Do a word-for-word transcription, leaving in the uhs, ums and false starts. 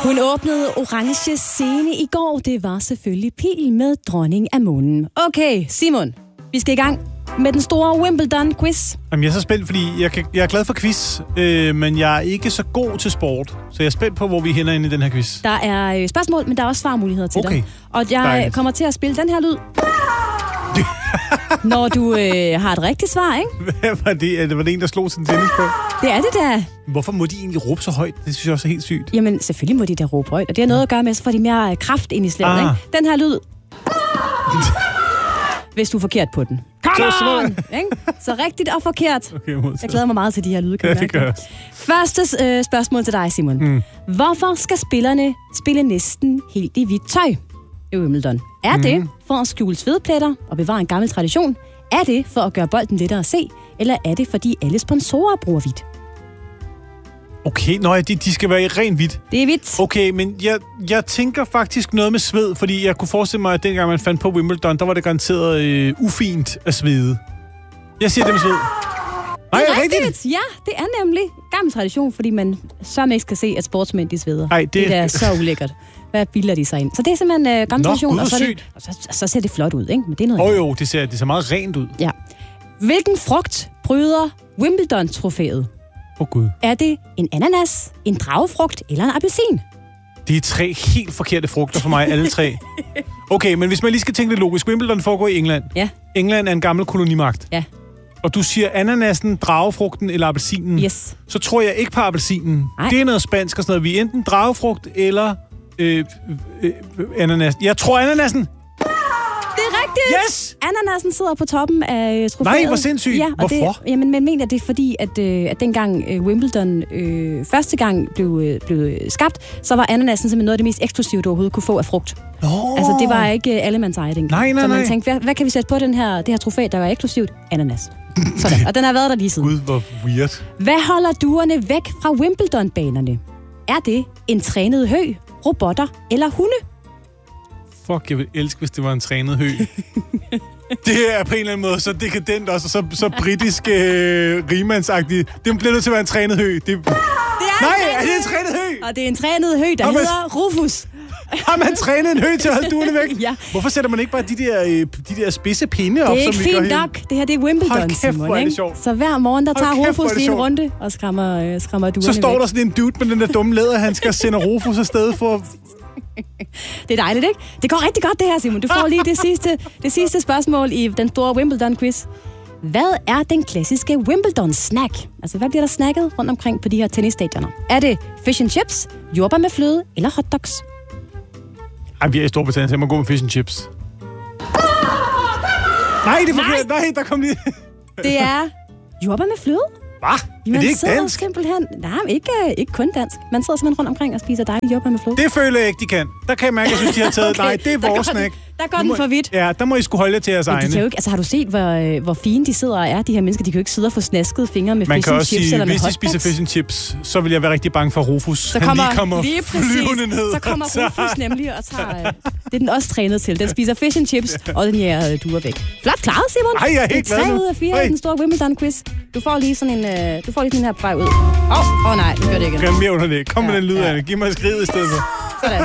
Hun åbnede orange scene i går. Det var selvfølgelig Pil med Dronning af Månen. Okay, Simon, vi skal i gang med den store Wimbledon-quiz. Jamen, jeg er så spændt, fordi jeg, kan, jeg er glad for quiz, øh, men jeg er ikke så god til sport. Så jeg er spændt på, hvor vi hænder inde i den her quiz. Der er øh, spørgsmål, men der er også svarmuligheder til okay. dig. Og jeg Dejligt. kommer til at spille den her lyd. Når du øh, har et rigtigt svar, ikke? Hvad var det? Det var det en, der slog sin tennis på? Det er det da. Hvorfor må de egentlig råbe så højt? Det synes jeg også er helt sygt. Jamen, selvfølgelig må de da råbe højt. Og det har noget at gøre med, så får de mere kraft ind i slædet, Ah. ikke? Den her lyd. Hvis du er forkert på den. Come Så- on! Ikke? Så rigtigt og forkert. Okay, modtaget. Jeg glæder mig meget til de her lyde. Kan Ja, du det mærke gør jeg. Første øh, spørgsmål til dig, Simon. Mm. Hvorfor skal spillerne spille næsten helt i hvidt tøj i Wimbledon? Er Mm. det for at skjule svedpletter og bevare en gammel tradition? Er det for at gøre bolden lettere at se? Eller er det, fordi alle sponsorer bruger hvidt? Okay, nå, de, de skal være i rent hvidt. Det er hvidt. Okay, men jeg, jeg tænker faktisk noget med sved, fordi jeg kunne forestille mig, at dengang man fandt på Wimbledon, der var det garanteret øh, ufint at svede. Jeg siger det med sved. Nej, Det er er rigtigt? rigtigt. Ja, det er nemlig gammel tradition, fordi man så ikke skal se, at sportsmænd de sveder. Ej, det- det er så ulækkert. Hvad bilder de sig ind? Så det er simpelthen øh, gammel Nå, tradition, gud, og, så, er hvor det, og så, så ser det flot ud, ikke? Men det er noget Åh andet. oh, jo, det ser, det ser meget rent ud. Ja. Hvilken frugt bryder Wimbledon-trofæet? Åh oh, gud. Er det en ananas, en dragefrugt eller en appelsin? Det er tre helt forkerte frugter for mig, alle tre. Okay, men hvis man lige skal tænke lidt logisk. Wimbledon foregår i England. Ja, England er en gammel kolonimagt. ja, Og du siger ananasen, dragefrugten eller appelsinen. yes. Så tror jeg ikke på appelsinen. Nej. Det er noget spansk og sådan noget. Vi er enten dragefrugt eller øh, øh, øh, ananas. Jeg tror ananasen. Det er rigtigt! Yes! Ananasen sidder på toppen af øh, trofæet. Nej, hvor sindssygt. Ja, og Hvorfor? Det, jamen, men mener det er fordi, at, øh, at dengang øh, Wimbledon øh, første gang blev, øh, blev skabt, så var ananasen simpelthen noget af det mest eksklusive, du overhovedet kunne få af frugt. Oh. Altså, det var ikke øh, allemands eje dengang. Nej, nej, så man nej. tænkte, hvad, hvad kan vi sætte på den her, det her trofæ, der var eksklusivt? Ananas. Sådan. Og den har været der lige siden. Gud, hvor weird. Hvad holder duerne væk fra Wimbledon-banerne? Er det en trænet hø, robotter eller hunde? Fuck, jeg vil elske, hvis det var en trænet hø. Det er på en eller anden måde så dekadent også, og så, så britisk øh, rimandsagtigt. Det bliver nødt til at være en trænet hø. Det... Det er Nej, en er det en trænet trænet hø? hø! Og det er en trænet hø, der Nå, men- hedder Rufus. Har man trænet en hø til at holde duerne væk? Ja. Hvorfor sætter man ikke bare de der, øh, de der spidse pinde op, Det er som ikke vi gør fint her? nok. Det her det er Wimbledon, Hold kæft, Simon, hvor er det ikke? sjovt. Så hver morgen, der Hold tager kæft, hvor er Rufus det lige en sjovt. runde og skræmmer, øh, skræmmer duerne Så står væk. der sådan en dude med den der dumme læderhandsker og sender Rufus afsted for... Det er dejligt, ikke? Det går rigtig godt, det her, Simon. Du får lige det sidste, det sidste spørgsmål i den store Wimbledon-quiz. Hvad er den klassiske Wimbledon-snack? Altså, hvad bliver der snacket rundt omkring på de her tennisstadioner? Er det fish and chips, jordbær med fløde eller hotdogs? Ej, vi er i Storbritannien, så jeg må gå med fish and chips. Nej, det er forkert. Nej, der kom lige... Det er jordbær med fløde. Hvad? Er det ikke sidder dansk? simpelthen... Nej, ikke, ikke kun dansk. Man sidder simpelthen rundt omkring og spiser dejlig jordbær med fløde. Det føler jeg ikke, de kan. Der kan jeg mærke, at jeg synes, de har taget... Okay, Nej, det er der vores går den- snack. der går Nu den må- for vidt. Ja, der må I sgu holde jer til jeres Men de egne. kan jo ikke, altså har du set, hvor, øh, hvor fine de sidder og er, de her mennesker? De kan jo ikke sidde og få snasket fingre med Man fish kan and også chips sige, eller med hvis de spiser hotdogs. fish and chips, så vil jeg være rigtig bange for Rufus. Så Han kommer, lige kommer lige flyvende præcis, ned. så kommer og tager- Rufus nemlig og tager... Øh, det er den også trænet til. Den spiser fish and chips, og den jæger øh, duer væk. Flot klaret, Simon. Ej, jeg er helt Det er tre glad nu. ud af fire Ej. i den store Wimbledon-quiz. Du får lige sådan en, øh, du får lige sådan en her på vej ud. Åh, oh, oh, nej, nu gør det ikke. Gør mere under det. Kom med Ja, den lyd ja. af det. Giv mig skridt i stedet for.